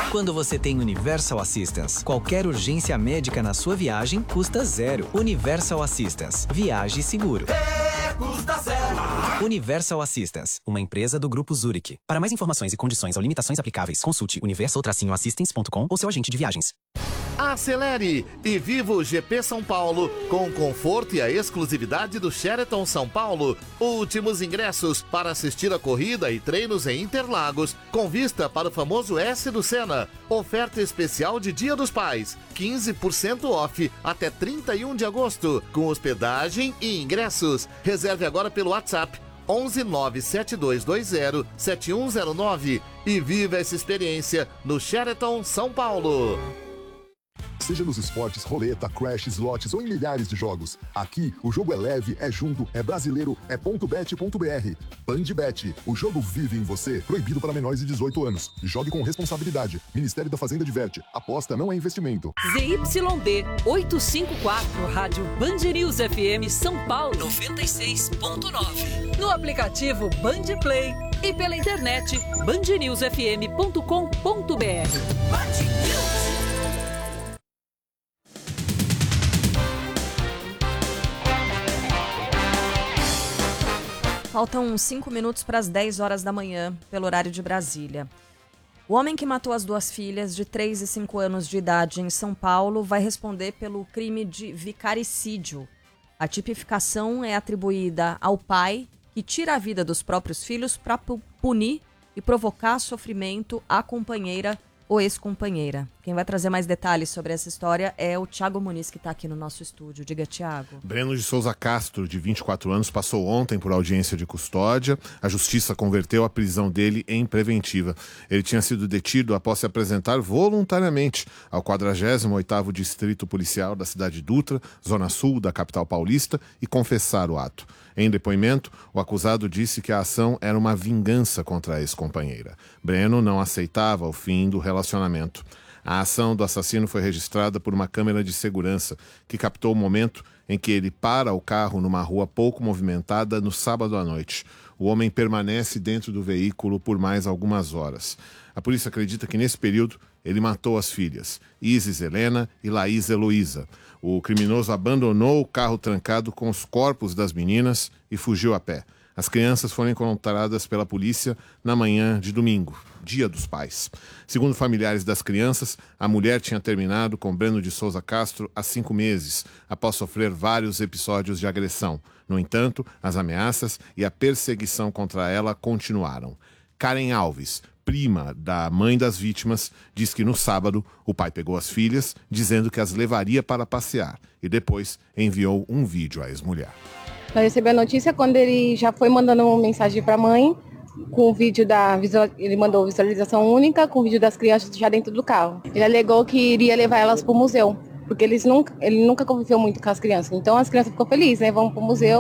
Quando você tem Universal Assistance, qualquer urgência médica na sua viagem custa zero. Universal Assistance. Viaje seguro. Custa zero. Universal Assistance, uma empresa do Grupo Zurich. Para mais informações e condições ou limitações aplicáveis, consulte universal-assistance.com ou seu agente de viagens. Acelere e viva o GP São Paulo com o conforto e a exclusividade do Sheraton São Paulo. Últimos ingressos para assistir a corrida e treinos em Interlagos, com vista para o famoso S do Senna. Oferta especial de Dia dos Pais, 15% off até 31 de agosto, com hospedagem e ingressos. Reserve agora pelo WhatsApp 11 97220 7109 e viva essa experiência no Sheraton São Paulo. Seja nos esportes, roleta, crash, slots ou em milhares de jogos. Aqui, o jogo é leve, é junto, é brasileiro, é .bet.br. Bandbet, o jogo vive em você. Proibido para menores de 18 anos. Jogue com responsabilidade. Ministério da Fazenda diverte. Aposta não é investimento. ZYD 854, Rádio Band News FM São Paulo 96.9. No aplicativo Band Play e pela internet bandnewsfm.com.br. Band News. Faltam 5 minutos para as 10 horas da manhã, pelo horário de Brasília. O homem que matou as duas filhas, de 3 e 5 anos de idade, em São Paulo, vai responder pelo crime de vicaricídio. A tipificação é atribuída ao pai, que tira a vida dos próprios filhos para punir e provocar sofrimento à companheira ou ex-companheira. Quem vai trazer mais detalhes sobre essa história é o Thiago Muniz, que está aqui no nosso estúdio. Diga, Thiago. Breno de Souza Castro, de 24 anos, passou ontem por audiência de custódia. A justiça converteu a prisão dele em preventiva. Ele tinha sido detido após se apresentar voluntariamente ao 48º Distrito Policial da cidade Dutra, zona sul da capital paulista, e confessar o ato. Em depoimento, o acusado disse que a ação era uma vingança contra a ex-companheira. Breno não aceitava o fim do relacionamento. A ação do assassino foi registrada por uma câmera de segurança que captou o momento em que ele para o carro numa rua pouco movimentada no sábado à noite. O homem permanece dentro do veículo por mais algumas horas. A polícia acredita que nesse período ele matou as filhas, Isis Helena e Laís Heloísa. O criminoso abandonou o carro trancado com os corpos das meninas e fugiu a pé. As crianças foram encontradas pela polícia na manhã de domingo, Dia dos Pais. Segundo familiares das crianças, a mulher tinha terminado com Breno de Souza Castro há 5 meses, após sofrer vários episódios de agressão. No entanto, as ameaças e a perseguição contra ela continuaram. Karen Alves, prima da mãe das vítimas, diz que no sábado o pai pegou as filhas, dizendo que as levaria para passear, e depois enviou um vídeo à ex-mulher. Nós recebemos a notícia quando ele já foi mandando uma mensagem para a mãe, com o vídeo ele mandou visualização única, com o vídeo das crianças já dentro do carro. Ele alegou que iria levar elas para o museu, porque ele nunca conviveu muito com as crianças. Então as crianças ficou felizes, né? Vamos para o museu.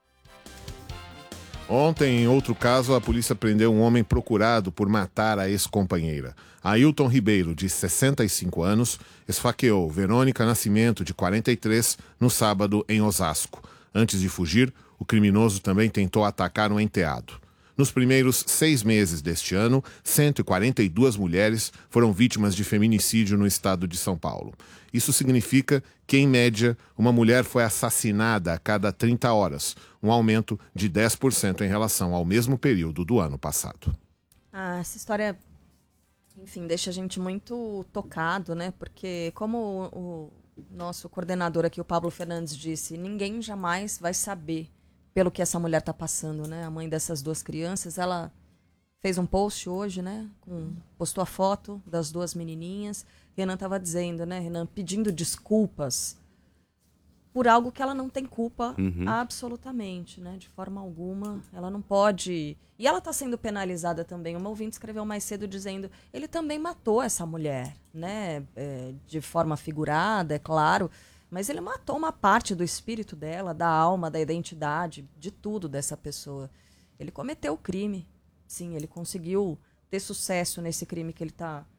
Ontem, em outro caso, a polícia prendeu um homem procurado por matar a ex-companheira. Ailton Ribeiro, de 65 anos, esfaqueou Verônica Nascimento, de 43, no sábado em Osasco. Antes de fugir, o criminoso também tentou atacar um enteado. Nos primeiros 6 meses deste ano, 142 mulheres foram vítimas de feminicídio no estado de São Paulo. Isso significa que, em média, uma mulher foi assassinada a cada 30 horas, um aumento de 10% em relação ao mesmo período do ano passado. Essa história, enfim, deixa a gente muito tocado, né? Porque, como o nosso coordenador aqui, o Pablo Fernandes, disse, ninguém jamais vai saber pelo que essa mulher está passando, né? A mãe dessas duas crianças, ela fez um post hoje, né? Postou a foto das duas menininhas. Renan estava dizendo, né, Renan, pedindo desculpas por algo que ela não tem culpa absolutamente, né? De forma alguma, ela não pode... E ela está sendo penalizada também. Uma ouvinte escreveu mais cedo dizendo, ele também matou essa mulher, né? De forma figurada, é claro, mas ele matou uma parte do espírito dela, da alma, da identidade, de tudo dessa pessoa. Ele cometeu o crime. Sim, ele conseguiu ter sucesso nesse crime que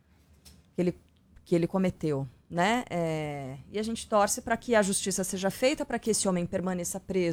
ele cometeu, né? E a gente torce para que a justiça seja feita, para que esse homem permaneça preso